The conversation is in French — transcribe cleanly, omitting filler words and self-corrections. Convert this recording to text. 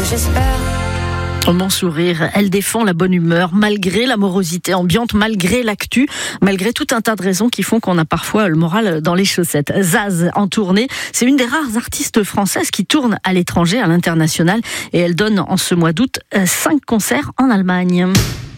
j'espère. Mon sourire, elle défend la bonne humeur, malgré la morosité ambiante, malgré l'actu, malgré tout un tas de raisons qui font qu'on a parfois le moral dans les chaussettes. Zaz en tournée, c'est une des rares artistes françaises qui tourne à l'étranger, à l'international, et elle donne en ce mois d'août 5 concerts en Allemagne.